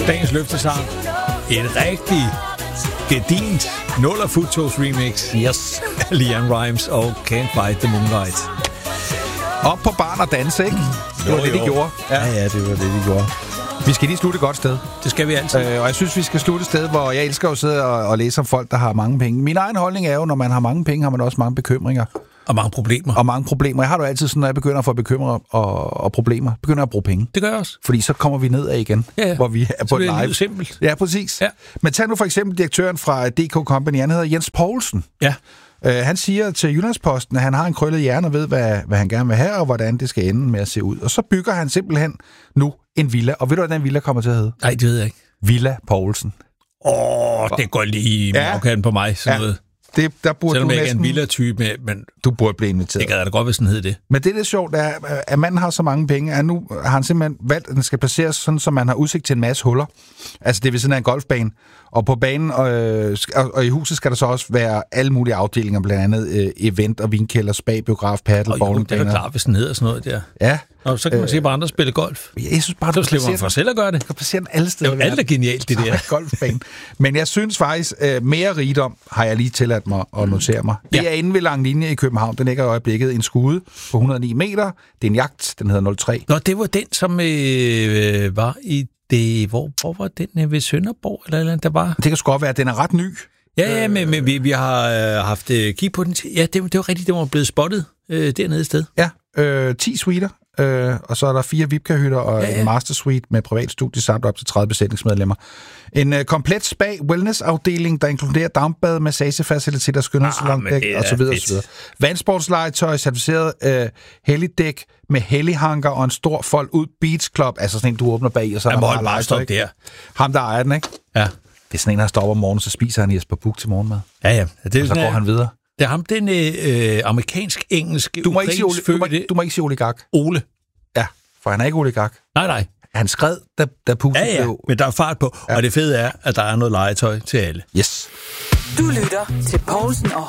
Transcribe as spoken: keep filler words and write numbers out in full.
Dagens løftesang. Et rigtig gedint nuller Futtogs remix. Yes. Leanne Rimes og Can't Fight the Moonlight. Op på barn og danse, ikke? Det var jo, det, de jo. gjorde. Ja, ja, det var det, de gjorde. Vi skal lige slutte et godt sted. Det skal vi altid. Øh, og jeg synes, vi skal slutte et sted, hvor jeg elsker at sidde og, og læse om folk, der har mange penge. Min egen holdning er jo, når man har mange penge, har man også mange bekymringer. Og mange problemer. Og mange problemer. Jeg har det altid sådan, når jeg begynder at få bekymringer og, og problemer, begynder jeg at bruge penge. Det gør jeg også. Fordi så kommer vi nedad igen, ja, ja. hvor vi er på det live. Så simpelt. Ja, præcis. Ja. Men tag nu for eksempel direktøren fra D K Company, han hedder Jens Poulsen. Ja. Uh, han siger til Jyllandsposten, at han har en krøllet hjerne og ved, hvad, hvad han gerne vil have, og hvordan det skal ende med at se ud. Og så bygger han simpelthen nu en villa. Og ved du, hvad den villa kommer til at hedde? Nej, det ved jeg ikke. Villa Poulsen. Åh, oh, det går lige i ja. på mig, sådan ja. noget. Det, der burde Selvom du jeg næsten... ikke er en villa-type, men... Du burde blive inviteret. Det kan da godt, hvis den hed det. Men det, der er sjovt, er, at manden har så mange penge, at nu har han simpelthen valgt, at den skal placeres sådan, så man har udsigt til en masse huller. Altså, det er ved siden af en golfbane. Og på banen øh, og, og i huset skal der så også være alle mulige afdelinger, blandt andet øh, event og vinkælder, spa, biograf, paddle, bowlingbaner. Det er klart, hvis den hedder sådan noget der. Ja. Og så kan man øh, se på andre spille golf. Jeg synes bare, så slipper man for selv at gøre det. Du kan placere den alle steder. Det er jo alt er genialt, det der. Golfbane. Men jeg synes faktisk, øh, mere rigdom har jeg lige tilladt mig at notere mig. Det ja. er inde ved Lang Linje i København. Den ligger i øjeblikket en skude på et hundrede og ni meter. Det er en jagt. Den hedder nul tre. Nå, det var den, som øh, var i det... Hvor, hvor var den? Ved Sønderborg? Eller, eller der var? Det kan sgu godt være, at den er ret ny. Ja, ja, men, men vi, vi har øh, haft øh, kig på den. Ja, det, det var rigtigt, det var blevet spottet øh, dernede et sted. Ja, øh, ti suiter, øh, og så er der fire V I P-hytter og ja, ja. en master suite med privatstudie samt op til tredive besætningsmedlemmer. En øh, komplet spa-wellness-afdeling, der inkluderer dampbad, massagefaciliteter, skønhedssalon ah, og så videre, og så videre. Vandsportslegetøj, certificeret øh, helligdæk med hellighanker og en stor fold ud beach club, altså sådan en, du åbner bag, og så er der bare legetøj der. Ham, der ejer den, ikke? Ja. Det er sådan en, der står op om morgenen, så spiser han Jesper Buch til morgenmad. Ja, ja. Det er og så går han videre. Det er ham, den øh, amerikansk-engelske, du må ikke sige, du, må, du må ikke sige oligark. Ole. Ja, for han er ikke oligark. Nej, nej. Han skred, da, da Putin ja, ja. blev... men der er fart på, ja. Og det fede er, at der er noget legetøj til alle. Yes. Du lytter til Poulsen og